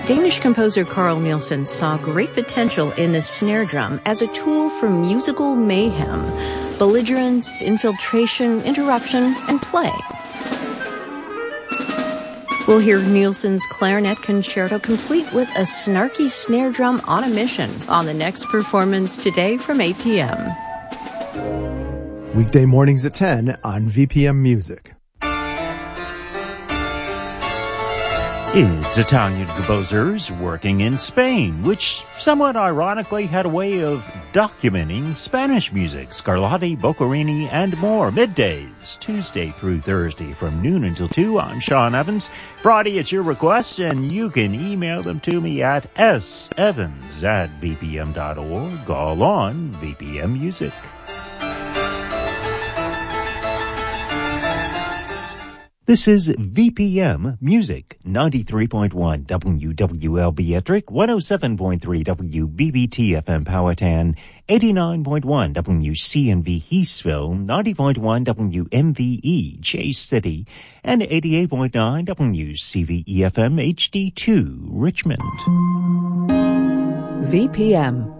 Danish composer Carl Nielsen saw great potential in the snare drum as a tool for musical mayhem, belligerence, infiltration, interruption, and play. We'll hear Nielsen's clarinet concerto complete with a snarky snare drum on a mission on the next performance today from 8 p.m. Weekday mornings at 10 on VPM Music. It's Italian composers working in Spain, which somewhat ironically had a way of documenting Spanish music. Scarlatti, Boccherini, and more. Middays, Tuesday through Thursday from noon until 2. I'm Sean Evans. Friday, it's your request, and you can email them to me at sevans@vpm.org. All on VPM Music. This is VPM Music, 93.1 WWLB Ettrick, 107.3 WBBT FM Powhatan, 89.1 WCNV Heathsville, 90.1 WMVE Chase City, and 88.9 WCVE FM HD2 Richmond. VPM,